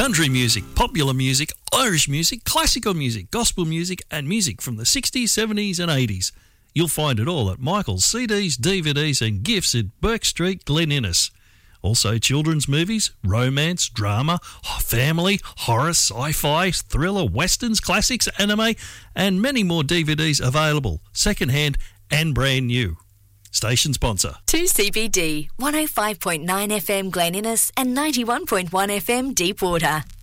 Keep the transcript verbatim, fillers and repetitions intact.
country music, popular music, Irish music, classical music, gospel music and music from the sixties, seventies and eighties. You'll find it all at Michael's C Ds, D V Ds and gifts at Burke Street, Glen Innes. Also children's movies, romance, drama, family, horror, sci-fi, thriller, westerns, classics, anime and many more D V Ds available, second-hand and brand new. Station sponsor. two C B D, one oh five point nine F M Glen Innes and ninety-one point one F M Deepwater.